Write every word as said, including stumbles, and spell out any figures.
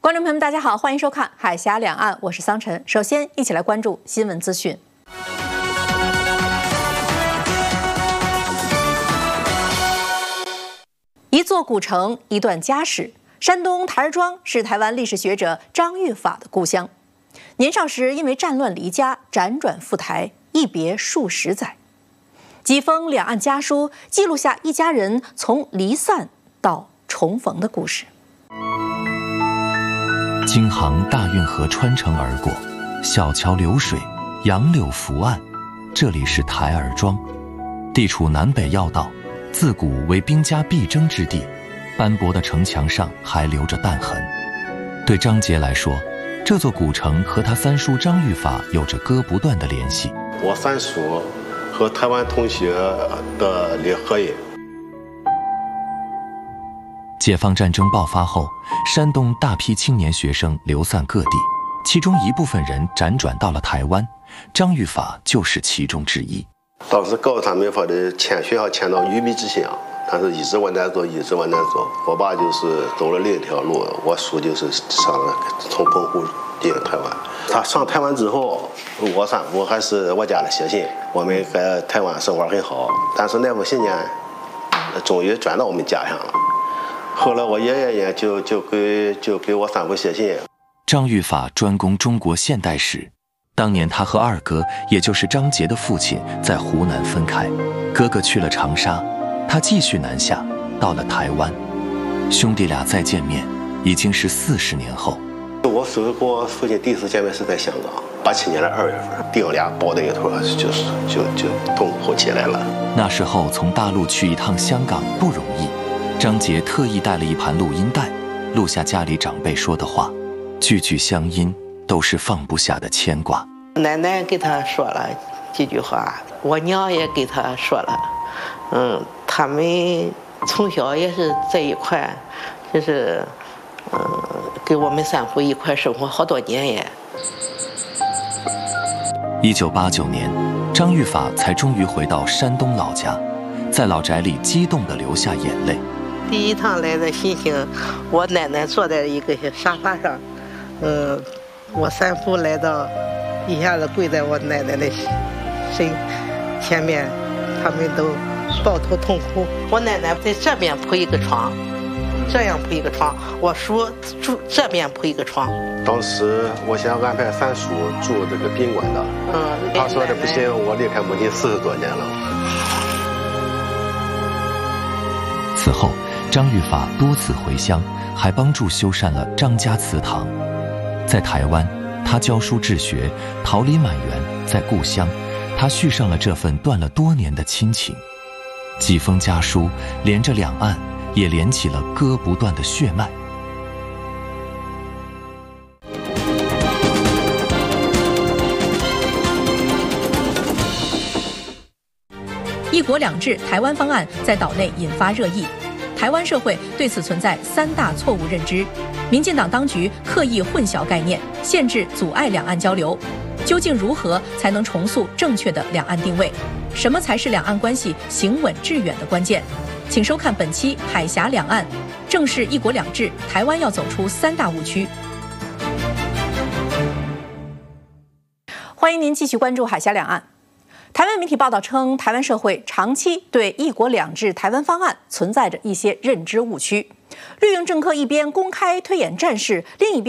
观众朋友们，大家好，欢迎收看《海峡两岸》，我是桑晨。首先，一起来关注新闻资讯。一座古城，一段家史。山东台儿庄是台湾历史学者张玉法的故乡。年少时因为战乱离家，辗转赴台，一别数十载。几封两岸家书记录下一家人从离散到重逢的故事。 京杭大运河穿城而过，小桥流水，杨柳伏岸，这里是台儿庄，地处南北要道，自古为兵家必争之地，斑驳的城墙上还留着弹痕。对张杰来说，这座古城和他三叔张玉法有着割不断的联系。 我三叔和台湾同学的联合影。 解放战争爆发后，山东大批青年学生流散各地，其中一部分人辗转到了台湾，张玉法就是其中之一。 当时告诉他们说的迁学校迁到鱼米之乡，但是一直往南走，一直往南走。我爸就是走了另一条路，我叔就是上了从澎湖进台湾。他上台湾之后，我三姑还是我家的写信，我们在台湾生活很好。但是那封信呢，终于转到我们家乡了。后来我爷爷呢，就就给就给我三姑写信。 张玉法专攻中国现代史，当年他和二哥，也就是张杰的父亲，在湖南分开，哥哥去了长沙，他继续南下，到了台湾，兄弟俩再见面，已经是四十年后。 我叔叔跟我父亲第一次见面是在香港，八七年的二月份，弟俩抱在一块，就是就就痛哭起来了。 那时候从大陆去一趟香港不容易。张杰特意带了一盘录音带，录下家里长辈说的话，句句乡音，都是放不下的牵挂。 奶奶给他说了几句话，我娘也给他说了，嗯，他们从小也是在一块，就是，嗯，跟我们三户一块生活好多年也。 一九八九年，张玉法才终于回到山东老家，在老宅里激动地流下眼泪。 第一趟来的心情，我奶奶坐在一个沙发上，嗯，我三姑来到，一下子跪在我奶奶的身前面，他们都抱头痛哭。我奶奶在这边铺一个床，这样铺一个床，我叔住这边铺一个床。 当时我想安排三叔住这个宾馆的，嗯，他说的不行，我离开母亲四十多年了。 此后，张玉法多次回乡，还帮助修缮了张家祠堂。在台湾，他教书治学，桃李满园；在故乡，他续上了这份断了多年的亲情。几封家书连着两岸，也连起了割不断的血脉。 一国两制台湾方案在岛内引发热议，台湾社会对此存在三大错误认知，民进党当局刻意混淆概念，限制阻碍两岸交流。究竟如何才能重塑正确的两岸定位？什么才是两岸关系行稳致远的关键？请收看本期《海峡两岸》，正是一国两制，台湾要走出三大误区。欢迎您继续关注《海峡两岸》。台湾媒体报道称，台湾社会长期对一国两制台湾方案存在着一些认知误区。绿营政客一边公开推演战事，另一边